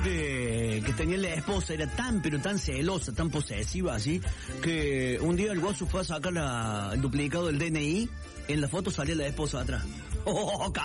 que tenía la esposa era tan pero tan celosa, tan posesiva así, que un día el guaso fue a sacar el duplicado del DNI, en la foto salía la esposa atrás.